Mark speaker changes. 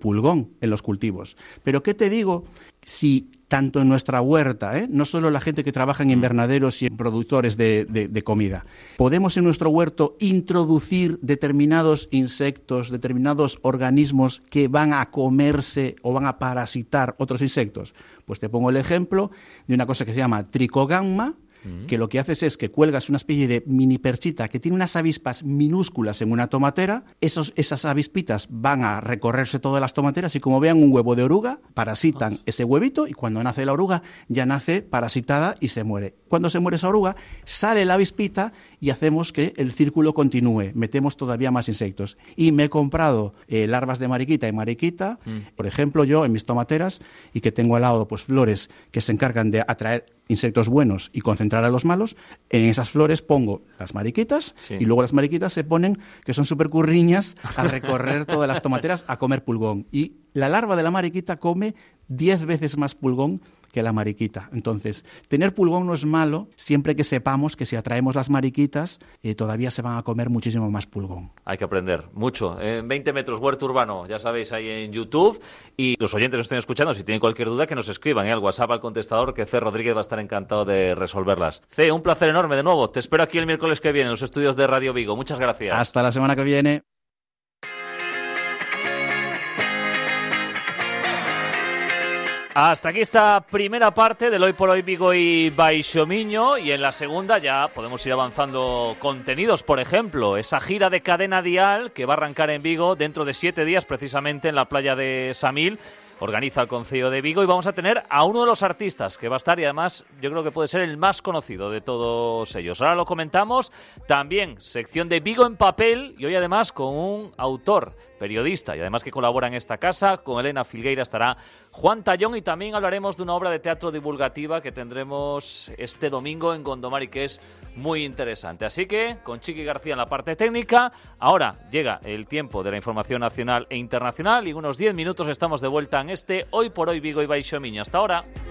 Speaker 1: pulgón en los cultivos. Pero ¿qué te digo si tanto en nuestra huerta, no solo la gente que trabaja en invernaderos y en productores de comida, podemos en nuestro huerto introducir determinados insectos, determinados organismos que van a comerse o van a parasitar otros insectos? Pues te pongo el ejemplo de una cosa que se llama Trichogamma, que lo que haces es que cuelgas una especie de mini perchita que tiene unas avispas minúsculas en una tomatera. Esas avispitas van a recorrerse todas las tomateras y como vean un huevo de oruga, parasitan ese huevito y cuando nace la oruga ya nace parasitada y se muere. Cuando se muere esa oruga, sale la avispita y hacemos que el círculo continúe. Metemos todavía más insectos. Y me he comprado larvas de mariquita y mariquita, por ejemplo, yo en mis tomateras, y que tengo al lado pues flores que se encargan de atraer insectos buenos y concentrar a los malos. En esas flores pongo las mariquitas y luego las mariquitas se ponen, que son súper curriñas, a recorrer todas las tomateras a comer pulgón. Y la larva de la mariquita come 10 veces más pulgón que la mariquita. Entonces, tener pulgón no es malo, siempre que sepamos que si atraemos las mariquitas, todavía se van a comer muchísimo más pulgón.
Speaker 2: Hay que aprender mucho. En 20 metros, Huerto Urbano, ya sabéis, ahí en YouTube. Y los oyentes que nos estén escuchando, si tienen cualquier duda, que nos escriban al WhatsApp, al contestador, que C. Rodríguez va a estar encantado de resolverlas. C, un placer enorme de nuevo. Te espero aquí el miércoles que viene en los estudios de Radio Vigo. Muchas gracias.
Speaker 1: Hasta la semana que viene.
Speaker 2: Hasta aquí esta primera parte del Hoy por Hoy Vigo y Baixo Miño, y en la segunda ya podemos ir avanzando contenidos. Por ejemplo, esa gira de Cadena Dial que va a arrancar en Vigo dentro de 7 días, precisamente en la playa de Samil. Organiza el Concello de Vigo y vamos a tener a uno de los artistas que va a estar y además yo creo que puede ser el más conocido de todos ellos. Ahora lo comentamos. También sección de Vigo en papel y hoy además con un autor, periodista y además que colabora en esta casa. Con Elena Filgueira estará Juan Tallón y también hablaremos de una obra de teatro divulgativa que tendremos este domingo en Gondomar y que es muy interesante. Así que con Chiqui García en la parte técnica, ahora llega el tiempo de la información nacional e internacional y en unos 10 minutos estamos de vuelta en este Hoy por Hoy Vigo y Baixo Miño. Hasta ahora.